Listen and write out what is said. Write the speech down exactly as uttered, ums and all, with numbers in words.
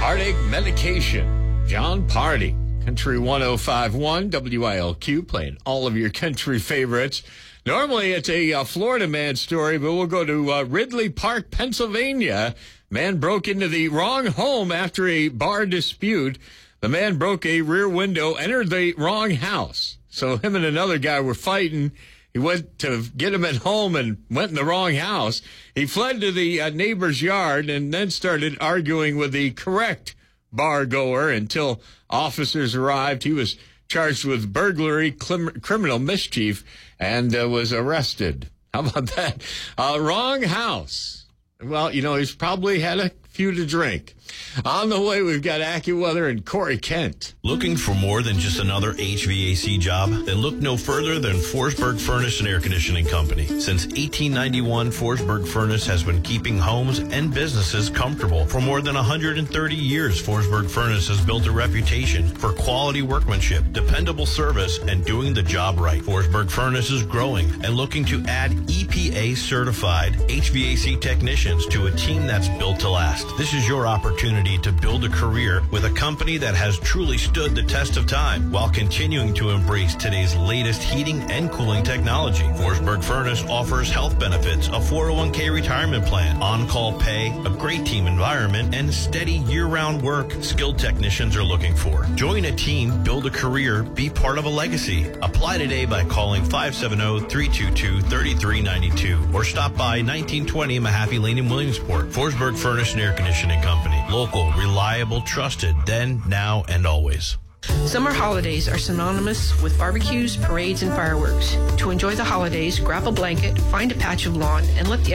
Heartache Medication, John Party. Country one oh five point one, W I L Q, playing all of your country favorites. Normally, it's a uh, Florida man story, but we'll go to uh, Ridley Park, Pennsylvania. Man broke into the wrong home after a bar dispute. The man broke a rear window, entered the wrong house. So him and another guy were fighting. He went to get him at home and went in the wrong house. He fled to the uh, neighbor's yard and then started arguing with the correct bar goer until officers arrived. He was charged with burglary, clim- criminal mischief, and uh, was arrested. How about that? Uh, wrong house. Well, you know, he's probably had a few to drink. On the way, we've got AccuWeather and Corey Kent. Looking for more than just another H V A C job? Then look no further than Forsberg Furnace and Air Conditioning Company. Since eighteen ninety-one, Forsberg Furnace has been keeping homes and businesses comfortable. For more than one hundred thirty years, Forsberg Furnace has built a reputation for quality workmanship, dependable service, and doing the job right. Forsberg Furnace is growing and looking to add E P A-certified H V A C technicians to a team that's built to last. This is your opportunity to build a career with a company that has truly stood the test of time while continuing to embrace today's latest heating and cooling technology. Forsberg Furnace offers health benefits, a four oh one k retirement plan, on-call pay, a great team environment, and steady year-round work skilled technicians are looking for. Join a team, build a career, be part of a legacy. Apply today by calling five seven zero, three two two, three three nine two or stop by nineteen twenty Mahaffey Lane in Williamsport. Forsberg Furnace and Air Conditioning Company. Local, reliable, trusted, then, now, and always. Summer holidays are synonymous with barbecues, parades, and fireworks. To enjoy the holidays, grab a blanket, find a patch of lawn, and let the